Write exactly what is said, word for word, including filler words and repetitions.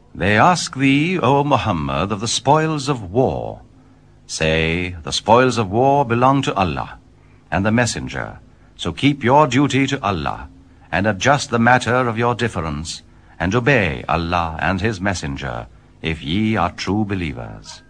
They ask thee, O Muhammad, of the spoils of war. Say, the spoils of war belong to Allah and the Messenger. So keep your duty to Allah, and adjust the matter of your difference, and obey Allah and His Messenger, if ye are true believers.